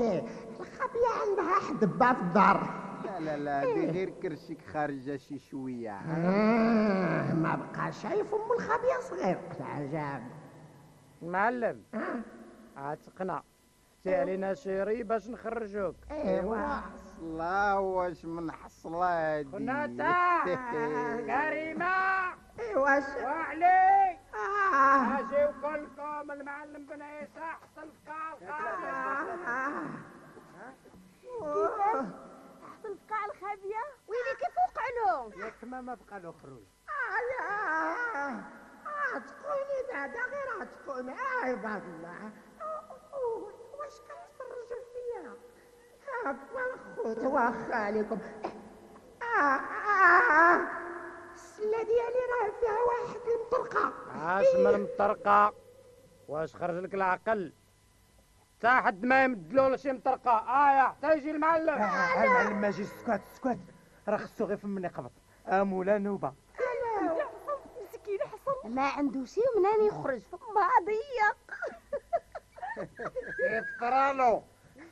الخبية عندها حدبة في الدار. لا دي غير كرشك خارجة شي شوية. ما بقى شايف ام الخبية صغير العجاب. معلم عتقنا علينا شيري باش نخرجوك. ايوا لا واش من حصلة هادي. خناتا كريمة ايوا وعلي اجيو كلكم. المعلم بن عيسى حصل حصل في قاع الخابية. ويلي كيف وقعلو؟ ياك ما بقى له خروج. عتقوني بعدا غير عتقوني عباد الله. واش كنتفرجوا فيا؟ هاكا واخا عليكم. السلة ديالي راه فيها واحد المطرقة. عاش من المطرقة؟ واش خرج لك العقل؟ تا حد ما يمدلو له شي مطرقة. حتى يجي المعلم. المعلم ما جيش. سكات راه خصو غير فمني قبض. مولا نوبة. مسكين حصل ما عنده شي ومنين يخرج فما ضيق. كيف طرالو؟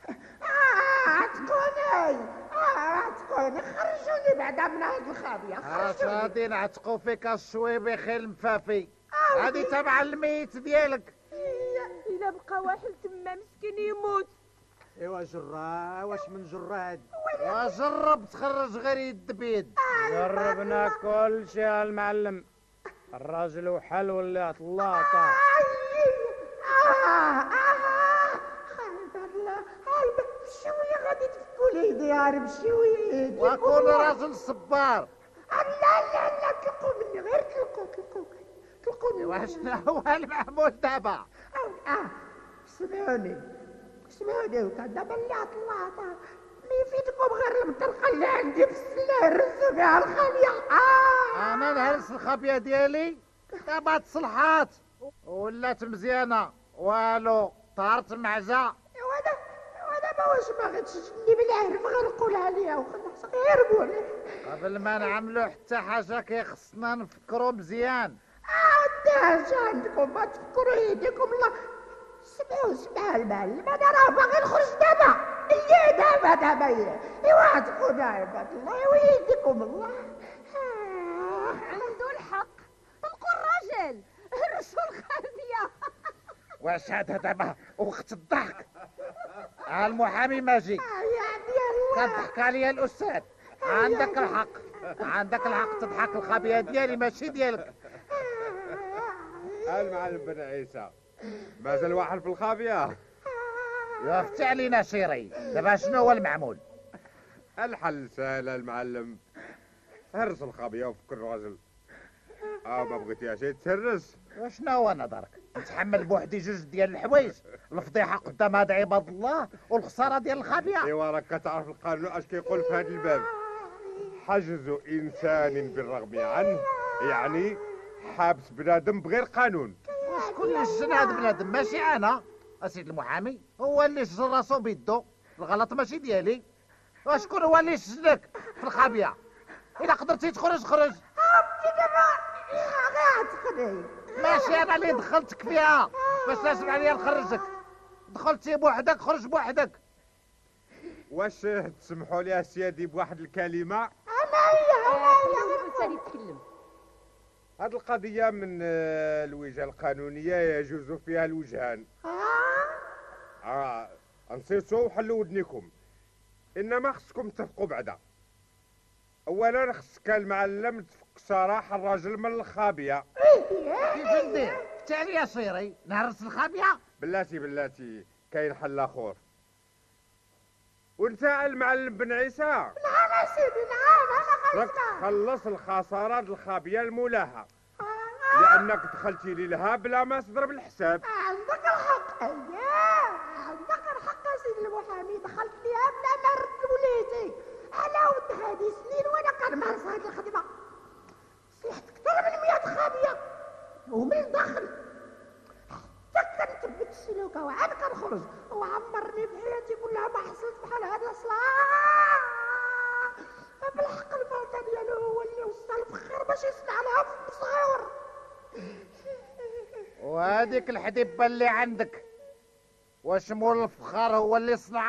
عتقوني خرجوني بعدا من هاد الخابية. غادي نعتقو فيك الشويبي خير المفافي. هادي تبع الميت ديالك. إلا بقى واحد تما مسكين يموت. ايوا جرة واش من جرة هادي. وجرب تخرج غير يد بيد. جربنا كل شيء يا المعلم. الراجل وحل ولا الله طاح. بشوية غادي تفكوا لي ديار بشوية. وكون راجل صبار. لا تلقوا مني غير تلقوني. واش هو المعمول دابا؟ سمعوني وكان دابا اللي طلعت ما يفيدكم غير المطرقة اللي عندي في السلة هرسوا بها الخابية. انا نهرس الخابية ديالي دابا تصلحات ولات مزيانة. والو طارت معزة. ودابا واش باغي تشدني بالعرف غير نقولها ليا وخلاص غير قولي. قبل ما نعملو حتى حاجة كيخصنا نفكرو مزيان. الدهشة عندكم ما تفكروا يديكم. الله سمعوا المعلم انا راه باغي نخرج دابا. دابا ايوا تكون عباد الله ويديكم الله. عنده الحق. طلقوا الراجل هرسوا الخابية. واش هذا دابا وقت الضحك؟ المحامي ماجي كضحك عليا الاستاذ. عندك الحق تضحك. الخابية ديالي ماشي ديالك. المعلم بن عيسى مازال واحد في الخابية. يا فتي علينا شيري دابا شنو هو المعمول؟ الحل سهل المعلم. هرس الخابية وفك الراجل. ما بغيتيها شي تهرس. وشنو هو نظرك؟ نتحمل بوحدي جوج ديال الحوايج. الفضيحة قدام هاد عباد الله والخسارة ديال الخابية. ايوا راك كتعرف القانون اش كيقول في هذا الباب. حجز انسان بالرغم عنه يعني حابس بنادم بغير قانون. وشكون اللي سجن هاد بنادم؟ ماشي انا اسيد المحامي. هو اللي سجن راسو بيدو. الغلط ماشي ديالي. وشكون هو اللي سجنك في الخابية؟ الا قدرتي تخرج خرج. ماشي انا اللي دخلتك فيها. باش لازم عليا نخرجك. دخلتي بوحدك خرج بوحدك. واش تسمحوا لي سيادي بواحد الكلمة؟ الانسان يتكلم. هذه القضية من الوجهة القانونية يجوز فيها الوجهان. انصتوا وحلوا ودنيكم. انما خصكم تتفقوا بعدا. اولا خصك المعلم تفك صراحة الراجل من الخابية. كيف ندير؟ تالي يا صيري نهرس الخابية. بلاتي كاين حل اخر. وانت المعلم بن عيسى نعم سيدي نعم. راك تخلص الخسارة الخابية المولاها. لانك دخلتي لي لها بلا ما تضرب الحساب. عندك الحق. عندك الحق يا سيدي المحامي. دخلت ليها بلا ما نرد وليدي. على ود هذه سنين وانا كنمارس هذه الخدمة. صلحت اكثر من 100 خابية ومن الداخل حتى كنثبت السلوكة وعاد كنخرج. وعمرني في حياتي كلها ما حصلت بحال هذا. صلاح بالحق الموتى ديالو هو اللي وصل الفخر باش يصنع لها في صغير. وهذيك الحديبة اللي عندك واش مول الفخار هو اللي صنع؟